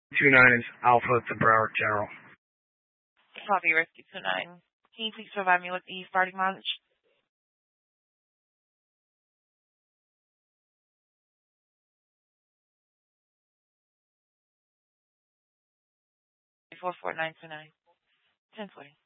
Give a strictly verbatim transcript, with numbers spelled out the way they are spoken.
two nine is Alpha to Broward General. Copy, Rescue two nine. Can you please provide me with the starting mileage? four four nine two nine. ten forty.